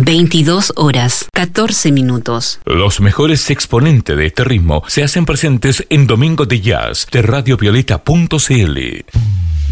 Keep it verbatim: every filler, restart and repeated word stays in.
veintidós horas, catorce minutos. Los mejores exponentes de este ritmo se hacen presentes en Domingo de Jazz de radio violeta punto c l.